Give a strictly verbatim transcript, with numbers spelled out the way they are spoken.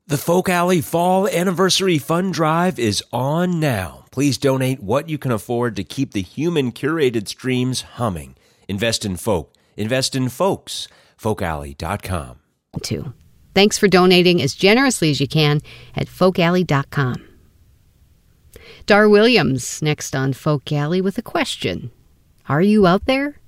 The Folk Alley Fall Anniversary Fund Drive is on now. Please donate what you can afford to keep the human-curated streams humming. Invest in folk. Invest in folks. folk alley dot com. Too. Thanks for donating as generously as you can at folk alley dot com. Dar Williams next on Folk Alley with a question. Are you out there?